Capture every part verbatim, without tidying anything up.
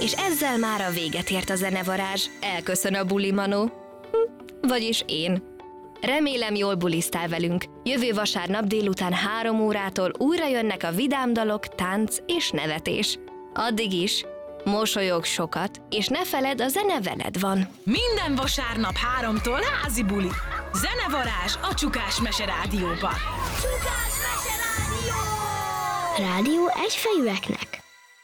és ezzel már a véget ért a zenevarázs. Elköszön a bulimanó. Hm, vagyis én. Remélem, jól bulisztál velünk. Jövő vasárnap délután három órától újra jönnek a vidám dalok, tánc és nevetés. Addig is mosolyog sokat, és ne feledd, a zene veled van. Minden vasárnap háromtól házi buli. Zenevarázs a Csukás Mese Rádióban. Csukás Mese Rádió! Rádió egyfejűeknek.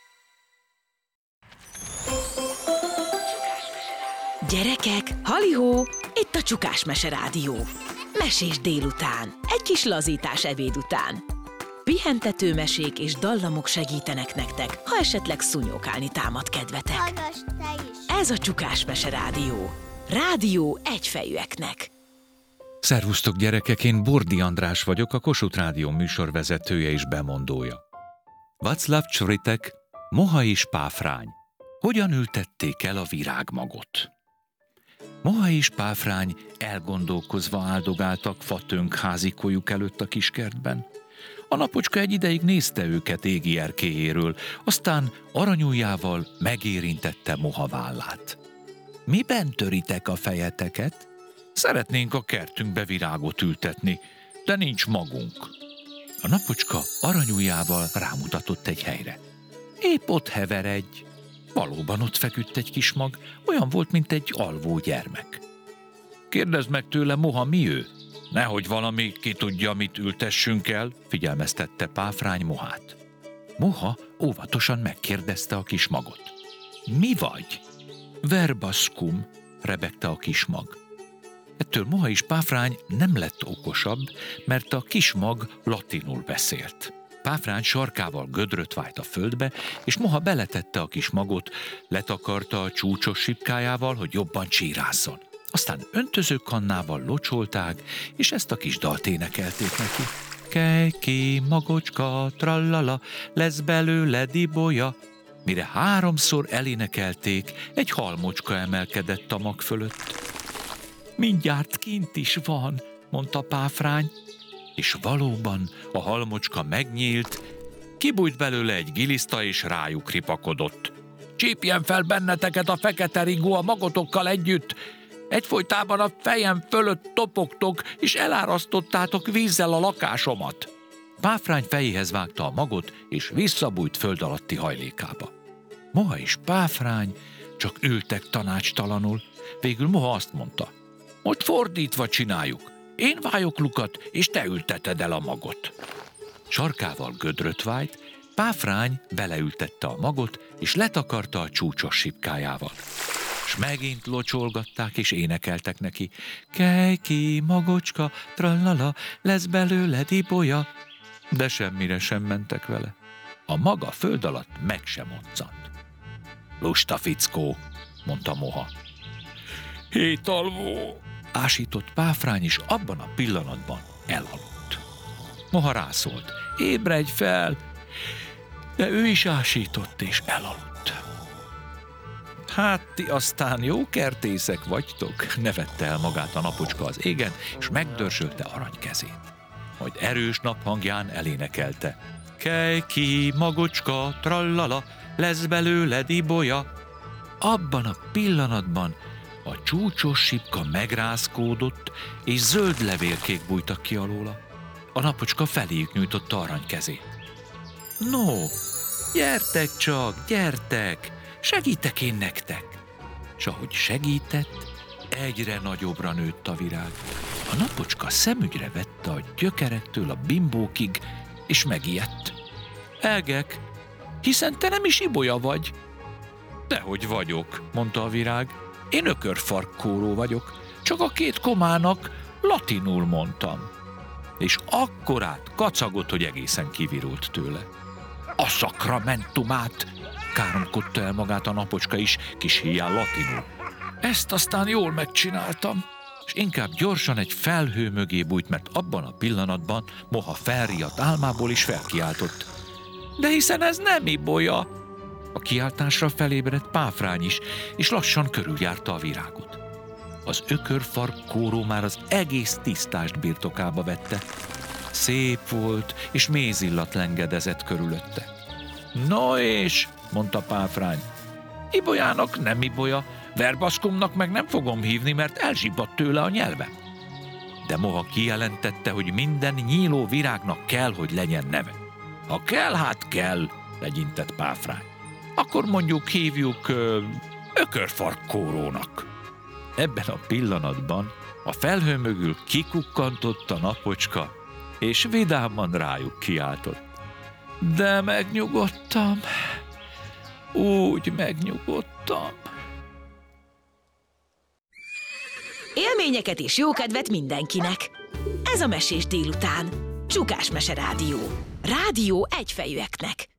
Gyerekek, halihó, itt a Csukás Mese Rádió. Mesés délután, egy kis lazítás ebéd után. Pihentető mesék és dallamok segítenek nektek, ha esetleg szúnyókálni támad kedvetek. Hallgass te is! Ez a Csukás Mese Rádió. Rádió egyfejűeknek. Szervusztok gyerekek, én Bordi András vagyok, a Kossuth Rádió műsorvezetője és bemondója. Václav Csoritek, Moha és Páfrány. Hogyan ültették el a virágmagot? Moha és Páfrány elgondolkozva áldogáltak fatönk házikójuk előtt a kiskertben. A napocska egy ideig nézte őket égi erkélyéről, aztán aranyujjával megérintette Moha vállát. Miben töritek a fejeteket? Szeretnénk a kertünkbe virágot ültetni, de nincs magunk. A napocska aranyujjával rámutatott egy helyre. Épp ott hever egy. Valóban ott feküdt egy kis mag, olyan volt, mint egy alvó gyermek. Kérdezd meg tőle, Moha, mi ő? Nehogy valami ki tudja, mit ültessünk el, figyelmeztette Páfrány Mohát. Moha óvatosan megkérdezte a kis magot. Mi vagy? Verbascum, rebegte a kis mag. Ettől Moha és Páfrány nem lett okosabb, mert a kis mag latinul beszélt. Páfrány sarkával gödröt vájt a földbe, és Moha beletette a kis magot, letakarta a csúcsos sipkájával, hogy jobban csírázzon. Aztán öntözőkannával locsolták, és ezt a kis dalt énekelték neki. Kejki, magocska, trallala, lesz belőle dibolya. Mire háromszor elénekelték, egy halmocska emelkedett a mag fölött. Mindjárt kint is van, mondta Páfrány, és valóban a halmocska megnyílt, kibújt belőle egy giliszta, és rájuk ripakodott. Csípjen fel benneteket a fekete ringó a magotokkal együtt, egyfolytában a fejem fölött topogtok, és elárasztottátok vízzel a lakásomat. Páfrány fejéhez vágta a magot, és visszabújt föld alatti hajlékába. Moha és Páfrány csak ültek tanácstalanul, végül Moha azt mondta, hogy fordítva csináljuk, én vájok lukat, és te ülteted el a magot. Sarkával gödröt vájt, Páfrány beleültette a magot, és letakarta a csúcsos sipkájával. S megint locsolgatták, és énekeltek neki. Kejki, magocska, trallala, lesz belőle dibolya. De semmire sem mentek vele. A maga föld alatt meg sem moccant. Lusta fickó, mondta Moha. Hétalvó, ásított Páfrány, és abban a pillanatban elaludt. Moha rászólt. Ébredj fel! De ő is ásított, és elaludt. Hát ti aztán jó kertészek vagytok, nevette el magát a napocska az égen, és megdörzsölte aranykezét. Majd erős naphangján elénekelte. Kejki, magocska, trallala, lesz belőle dibolya. Abban a pillanatban a csúcsos sipka megrázkódott, és zöld levélkék bújtak ki alóla. A napocska feléjük nyújtotta aranykezét. No, gyertek csak, gyertek! Segítek én nektek! S ahogy segített, egyre nagyobbra nőtt a virág. A napocska szemügyre vette a gyökerektől a bimbókig, és megijedt. Elgek, hiszen te nem is ibolya vagy. Dehogy vagyok, mondta a virág. Én ökörfarkkóró vagyok, csak a két komának latinul mondtam. És akkorát kacagott, hogy egészen kivirult tőle. A szakramentumát! Káromkodta el magát a napocska is, kis híján latinul. Ezt aztán jól megcsináltam, és inkább gyorsan egy felhő mögé bújt, mert abban a pillanatban Moha felriadt álmából is felkiáltott. De hiszen ez nem ibolya! A kiáltásra felébredt Páfrány is, és lassan körüljárta a virágot. Az ökörfarkkóró már az egész tisztást birtokába vette. Szép volt, és mézillat lengedezett körülötte. No és, mondta Páfrány, Ibolyának nem Ibolya, Verbaszkomnak meg nem fogom hívni, mert elzsibbadt tőle a nyelvem. De Moha kijelentette, hogy minden nyíló virágnak kell, hogy legyen neve. Ha kell, hát kell, legyintett Páfrány. Akkor mondjuk hívjuk ö, ökörfarkkórónak. Ebben a pillanatban a felhő mögül kikukkantott a napocska, és vidáman rájuk kiáltott. De megnyugodtam, úgy megnyugodtam. Élményeket és jókedvet mindenkinek! Ez a Mesés délután. Csukás Mese Rádió. Rádió egyfejűeknek.